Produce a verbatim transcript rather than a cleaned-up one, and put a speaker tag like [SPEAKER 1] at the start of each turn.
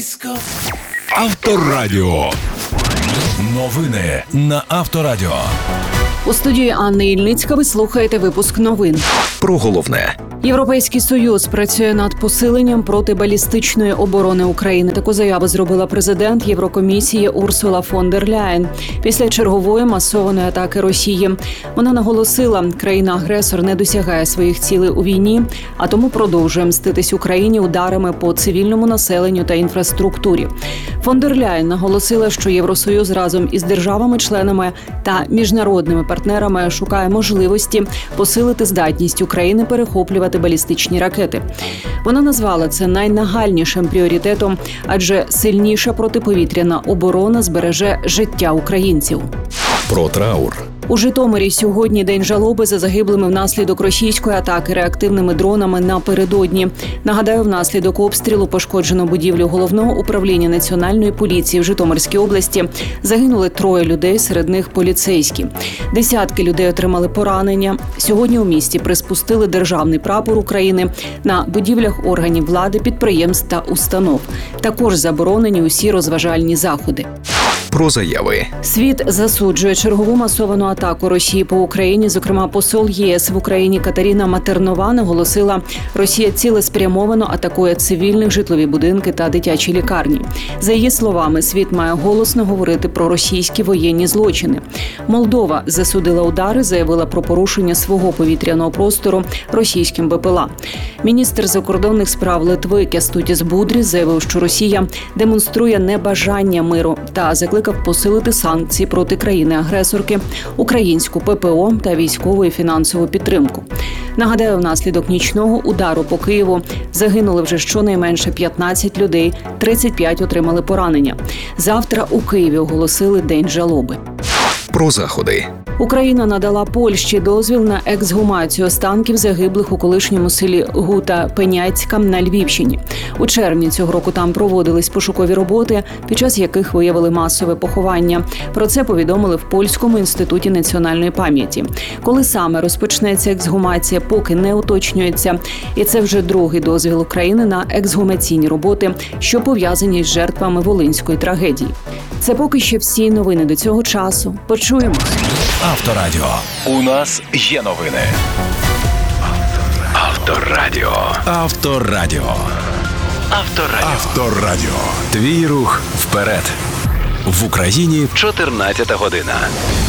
[SPEAKER 1] Авторадіо. Новини на Авторадіо.
[SPEAKER 2] У студії Анни Ільницька ви слухаєте випуск новин.
[SPEAKER 3] Про головне.
[SPEAKER 2] Європейський Союз працює над посиленням протибалістичної оборони України. Таку заяву зробила президент Єврокомісії Урсула фон дер Ляєн після чергової масованої атаки Росії. Вона наголосила, країна-агресор не досягає своїх цілей у війні, а тому продовжує мститись Україні ударами по цивільному населенню та інфраструктурі. Фон дер Ляєн наголосила, що Євросоюз разом із державами-членами та міжнародними партнерами шукає можливості посилити здатність України перехоплювати балістичні ракети. Вона назвала це найнагальнішим пріоритетом, адже сильніша протиповітряна оборона збереже життя українців.
[SPEAKER 3] Про траур.
[SPEAKER 2] У Житомирі сьогодні день жалоби за загиблими внаслідок російської атаки реактивними дронами напередодні. Нагадаю, внаслідок обстрілу пошкоджено будівлю головного управління Національної поліції в Житомирській області. Загинули троє людей, серед них поліцейські. Десятки людей отримали поранення. Сьогодні у місті приспустили державний прапор України на будівлях органів влади, підприємств та установ. Також заборонені усі розважальні заходи.
[SPEAKER 3] Про заяви.
[SPEAKER 2] Світ засуджує чергову масовану атаку Росії по Україні. Зокрема, посол ЄС в Україні Катерина Матернова наголосила, Росія цілеспрямовано атакує цивільних житлові будинки та дитячі лікарні. За її словами, світ має голосно говорити про російські воєнні злочини. Молдова засудила удари, заявила про порушення свого повітряного простору російським БПЛА. Міністр закордонних справ Литви Кястутіс Будріс заявив, що Росія демонструє небажання миру та закликав посилити санкції проти країни-агресорки, українську ППО та військову і фінансову підтримку. Нагадаю, внаслідок нічного удару по Києву загинули вже щонайменше п'ятнадцять людей, тридцять п'ять отримали поранення. Завтра у Києві оголосили День жалоби.
[SPEAKER 3] Про заходи.
[SPEAKER 2] Україна надала Польщі дозвіл на ексгумацію останків загиблих у колишньому селі Гута-Пеняцька на Львівщині. У червні цього року там проводились пошукові роботи, під час яких виявили масове поховання. Про це повідомили в Польському інституті національної пам'яті. Коли саме розпочнеться ексгумація, поки не уточнюється. І це вже другий дозвіл України на ексгумаційні роботи, що пов'язані з жертвами Волинської трагедії. Це поки що всі новини до цього часу. Почуємо.
[SPEAKER 1] Авторадіо. У нас є новини. Авторадіо. Авторадіо. Авторадіо. Авторадіо. Твій рух вперед. В Україні чотирнадцята година.